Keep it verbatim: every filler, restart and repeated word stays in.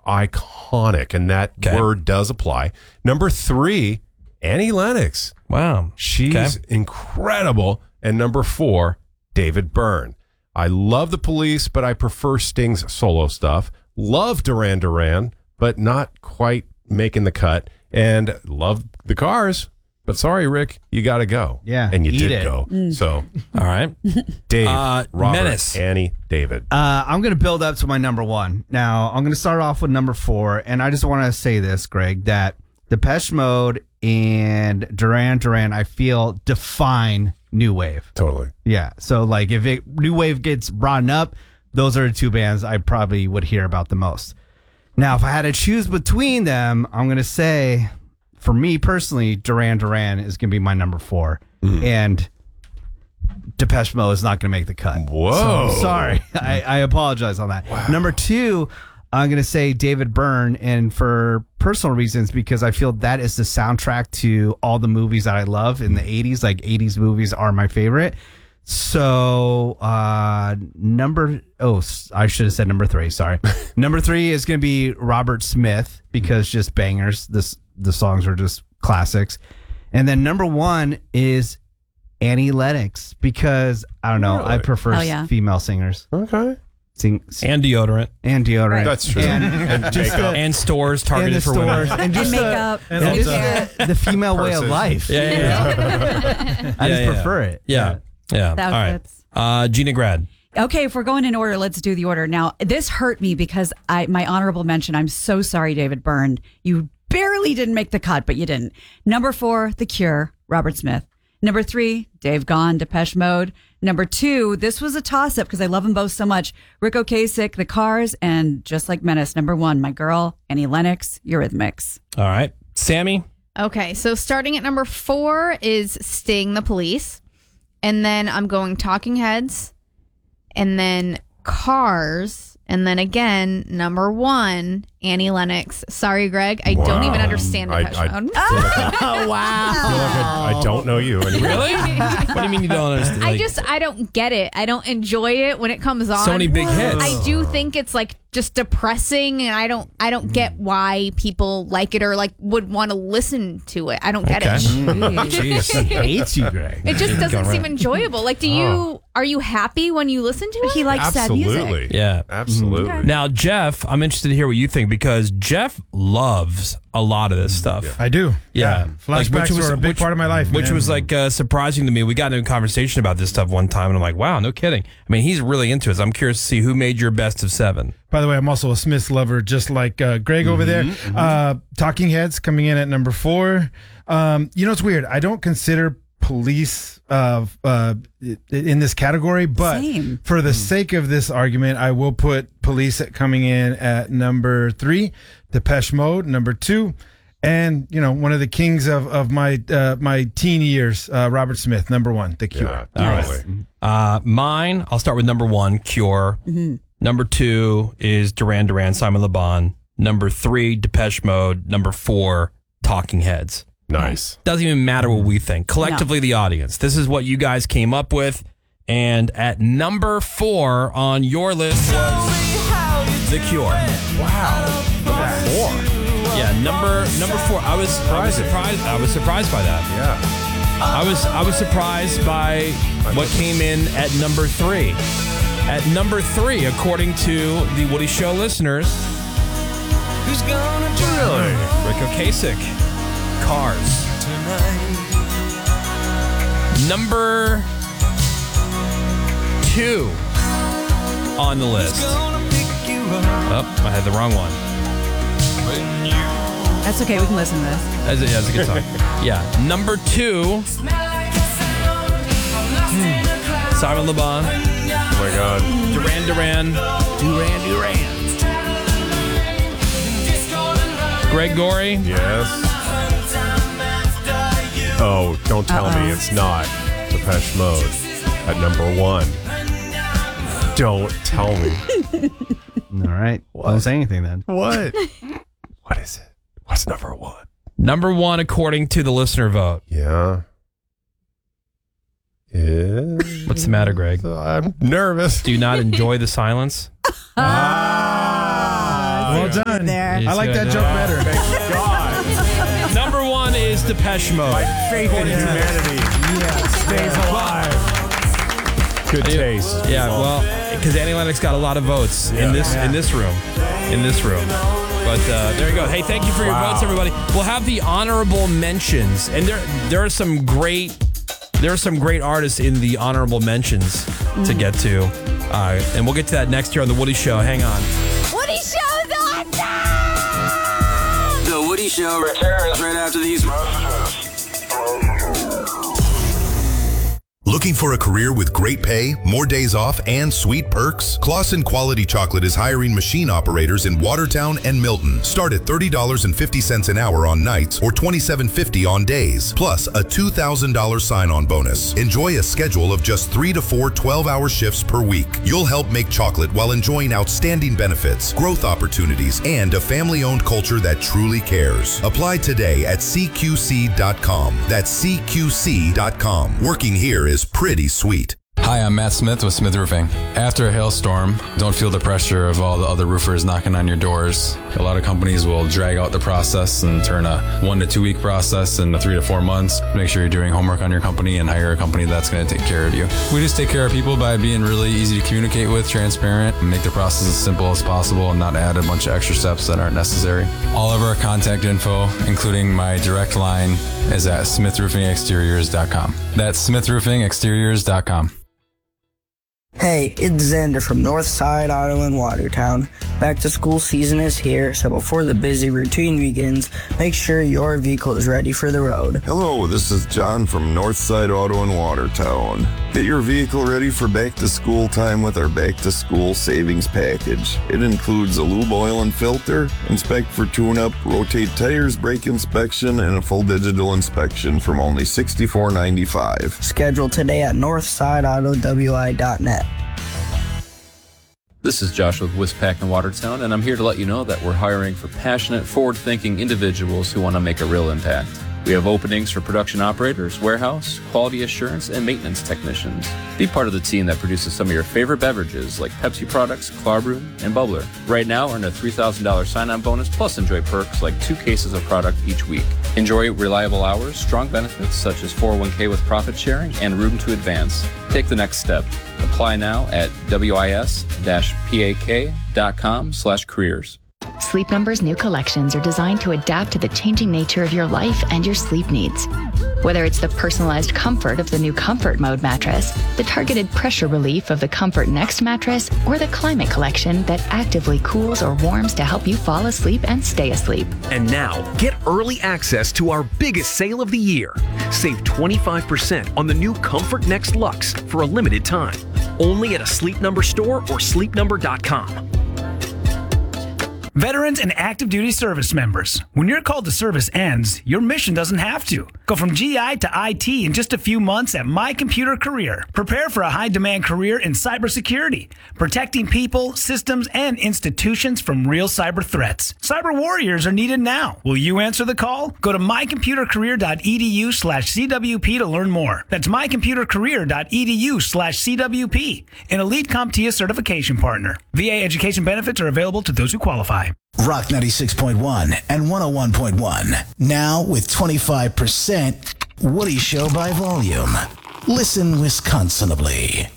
iconic, and that Okay. word does apply. Number three, Annie Lennox. Wow. She's Okay. incredible. And number four, David Byrne. I love the Police, but I prefer Sting's solo stuff. Love Duran Duran, but not quite making the cut. And love the Cars. But sorry, Rick, you got to go. Yeah, And you eat did it. go. So, All right. Dave, Uh, Robert, Menace. Annie, David. Uh, I'm going to build up to my number one. Now, I'm going to start off with number four. And I just want to say this, Greg, that Depeche Mode and Duran Duran, I feel, define New Wave. Totally. Yeah. So, like, if it, New Wave gets brought up, those are the two bands I probably would hear about the most. Now, if I had to choose between them, I'm going to say, for me personally, Duran Duran is going to be my number four. Mm. And Depeche Mode is not going to make the cut. Whoa. So I'm sorry. I, I apologize on that. Wow. Number two, I'm going to say David Byrne. And for personal reasons, because I feel that is the soundtrack to all the movies that I love in the eighties. Like eighties movies are my favorite. So uh, number, oh, I should have said number three. Sorry. Number three is going to be Robert Smith, because just bangers. This, the songs are just classics. And then number one is Annie Lennox, because I don't know, Really? I prefer Hell yeah. female singers. Okay. Sing, sing And deodorant. and deodorant. That's true. And, And just makeup. the, And stores and targeted the for stores. women. And just And the, makeup. and And just hair. the, the female way of Purses. life. Yeah, yeah, yeah. I Yeah, just yeah. prefer it. Yeah. Yeah. The All right. outfits. Uh, Gina Grad. Okay, if we're going in order, let's do the order. Now, this hurt me because I my honorable mention, I'm so sorry, David Byrne. You barely didn't make the cut, but you didn't. Number four, The Cure, Robert Smith. Number three, Dave Gahan, Depeche Mode. Number two, this was a toss-up because I love them both so much. Rick Ocasek, The Cars, and just like Menace, number one, my girl, Annie Lennox, Eurythmics. All right. Sammy. Okay, so starting at number four is Sting, The Police. And then I'm going Talking Heads. And then Cars. And then again, number one, Annie Lennox. Sorry, Greg. I Wow. don't even understand I- Depeche I- Mode. Oh, wow. I feel like I, I don't know you anymore. Really? What do you mean you don't understand? I Like, just, I don't get it. I don't enjoy it when it comes on. So many big hits. I do think it's like just depressing, and I don't, I don't get why people like it or like would want to listen to it. I don't get Okay. it. Jeez. Hates you, Greg. It just doesn't Going seem right. enjoyable. Like, do you, are you happy when you listen to it? He likes sad music. Absolutely. Yeah. Absolutely. Now, Jeff, I'm interested to hear what you think, because Jeff loves a lot of this stuff. I do. Yeah. Flashbacks Like, which was- were a big which- part of my life. Which man. was like uh, surprising to me. We got into a conversation about this stuff one time, and I'm like, wow, no kidding. I mean, he's really into it. So I'm curious to see who made your best of seven. By the way, I'm also a Smiths lover, just like uh, Greg over there. Mm-hmm, Uh, Talking Heads coming in at number four. Um, you know, it's weird. I don't consider Police uh, uh, in this category, but Same. for the sake of this argument, I will put Police at coming in at number three, Depeche Mode number two, and you know, one of the kings of of my uh, my teen years, uh, Robert Smith, number one, The Cure. Yeah, All totally. Uh, mine, I'll start with number one, Cure. Number two is Duran Duran, Simon Le Bon. Number three, Depeche Mode. Number four, Talking Heads. Nice. Doesn't even matter what we think. Collectively, the audience. This is what you guys came up with. And at number four on your list was The Cure. Wow. Number four. Yeah, number number four. I was I was surprised. I was surprised by that. Yeah. I was I was surprised by what came in at number three. At number three, according to the Woody Show listeners, Who's gonna drive Rick Ocasek, Cars. Number two on the list. gonna pick you up Oh, I had the wrong one. when you That's okay, we can listen to this. That's a, yeah, that's a good song. Yeah, number two, smell like a sound. I'm lost in a cloud. Simon Le Bon, Oh my God. Duran Duran, Duran Duran. Greg Gorey. Yes. Oh, don't tell me it's not Depeche Mode at number one. Don't tell me. All right. Don't say anything then. What? What is it? What's number one? Number one, according to the listener vote. Yeah. Is... What's the matter, Greg? I'm nervous. Do you not enjoy the silence? Ah, Well done. There. I like that joke better. Thank God. Number one is Depeche Mode. Faith in humanity stays alive. Good taste. Yeah, well, because Annie Lennox got a lot of votes in this in this room, in this room. But uh, there you go. Hey, thank you for your Wow. votes, everybody. We'll have the honorable mentions, and there there are some great there are some great artists in the honorable mentions to get to, uh, and we'll get to that next year on the Woody Show. Hang on. Woody Show's awesome! The Woody Show returns right after these messages. Looking for a career with great pay, more days off, and sweet perks? Clausen Quality Chocolate is hiring machine operators in Watertown and Milton. Start at thirty dollars and fifty cents an hour on nights or twenty-seven fifty on days, plus a two thousand dollars sign-on bonus. Enjoy a schedule of just three to four twelve-hour shifts per week. You'll help make chocolate while enjoying outstanding benefits, growth opportunities, and a family-owned culture that truly cares. Apply today at C Q C dot com. That's C Q C dot com. Working here is pretty sweet. Hi, I'm Matt Smith with Smith Roofing. After a hailstorm, don't feel the pressure of all the other roofers knocking on your doors. A lot of companies will drag out the process and turn a one to two week process into three to four months. Make sure you're doing homework on your company and hire a company that's going to take care of you. We just take care of people by being really easy to communicate with, transparent, and make the process as simple as possible and not add a bunch of extra steps that aren't necessary. All of our contact info, including my direct line, is at smith roofing exteriors dot com. That's smith roofing exteriors dot com. Hey, it's Xander from Northside Auto in Watertown. Back to school season is here, so before the busy routine begins, make sure your vehicle is ready for the road. Hello, this is John from Northside Auto in Watertown. Get your vehicle ready for back to school time with our back to school savings package. It includes a lube oil and filter, inspect for tune-up, rotate tires, brake inspection, and a full digital inspection from only sixty-four ninety-five. Schedule today at northside auto w i dot net. This is Josh with Wispack in Watertown, and I'm here to let you know that we're hiring for passionate, forward-thinking individuals who want to make a real impact. We have openings for production operators, warehouse, quality assurance, and maintenance technicians. Be part of the team that produces some of your favorite beverages like Pepsi products, Clarbrew, and Bubbler. Right now, earn a three thousand dollars sign-on bonus plus enjoy perks like two cases of product each week. Enjoy reliable hours, strong benefits such as four oh one k with profit sharing, and room to advance. Take the next step. Apply now at wis dash pak dot com slash careers. Sleep Number's new collections are designed to adapt to the changing nature of your life and your sleep needs. Whether it's the personalized comfort of the new Comfort Mode mattress, the targeted pressure relief of the Comfort Next mattress, or the Climate Collection that actively cools or warms to help you fall asleep and stay asleep. And now, get early access to our biggest sale of the year. Save twenty-five percent on the new Comfort Next Luxe for a limited time. Only at a Sleep Number store or sleep number dot com. Veterans and active duty service members, when your call to service ends, your mission doesn't have to. Go from G I to I T in just a few months at My Computer Career. Prepare for a high-demand career in cybersecurity, protecting people, systems, and institutions from real cyber threats. Cyber warriors are needed now. Will you answer the call? Go to my computer career dot e d u slash c w p to learn more. That's my computer career dot e d u slash c w p, an Elite CompTIA certification partner. V A education benefits are available to those who qualify. Rock ninety-six point one and one oh one point one. Now with twenty-five percent Woody Show by volume. Listen Wisconsinably.